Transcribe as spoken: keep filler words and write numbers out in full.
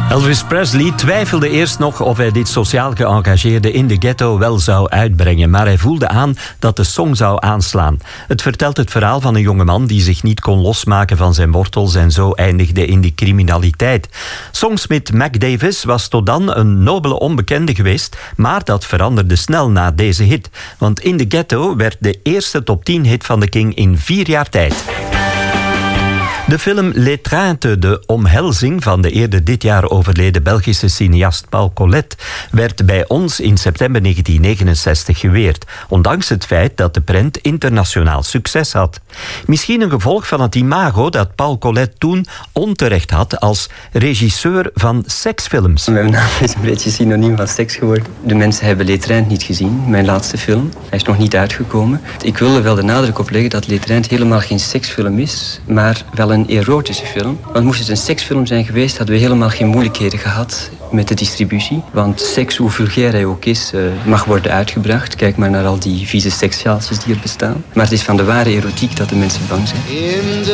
Elvis Presley twijfelde eerst nog of hij dit sociaal geëngageerde In the Ghetto wel zou uitbrengen, maar hij voelde aan dat de song zou aanslaan. Het vertelt het verhaal van een jongeman die zich niet kon losmaken van zijn wortels en zo eindigde in de criminaliteit. Songsmith Mac Davis was tot dan een nobele onbekende geweest, maar dat veranderde snel na deze hit. Want In the Ghetto werd de eerste top tien hit van de King in vier jaar tijd. De film L'Étreinte, de omhelzing van de eerder dit jaar overleden Belgische cineast Paul Collet, werd bij ons in september negentien negenenzestig geweerd, ondanks het feit dat de prent internationaal succes had. Misschien een gevolg van het imago dat Paul Collet toen onterecht had als regisseur van seksfilms. Mijn naam is een beetje synoniem van seks geworden. De mensen hebben L'Étreinte niet gezien, mijn laatste film. Hij is nog niet uitgekomen. Ik wil er wel de nadruk op leggen dat L'Étreinte helemaal geen seksfilm is, maar wel een een erotische film. Want moest het een seksfilm zijn geweest, hadden we helemaal geen moeilijkheden gehad met de distributie. Want seks, hoe vulgair hij ook is, uh, mag worden uitgebracht. Kijk maar naar al die vieze sekssjaaltjes die er bestaan. Maar het is van de ware erotiek dat de mensen bang zijn.